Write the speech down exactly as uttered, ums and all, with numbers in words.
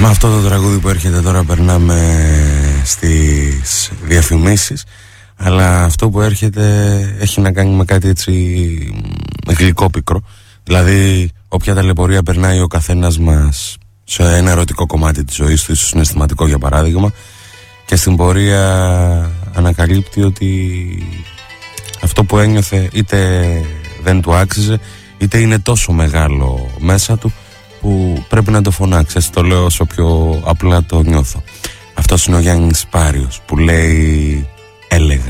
Με αυτό το τραγούδι που έρχεται τώρα περνάμε στις διαφημίσεις. Αλλά αυτό που έρχεται έχει να κάνει με κάτι έτσι γλυκό πικρό. Δηλαδή όποια ταλαιπωρία περνάει ο καθένας μας σε ένα ερωτικό κομμάτι της ζωής του, ίσως συναισθηματικό για παράδειγμα, και στην πορεία ανακαλύπτει ότι αυτό που ένιωθε είτε δεν του άξιζε, είτε είναι τόσο μεγάλο μέσα του που πρέπει να το φωνάξει. Έτσι το λέω όσο πιο απλά το νιώθω. Αυτός είναι ο Γιάννης Πάριος που λέει «Έλεγα».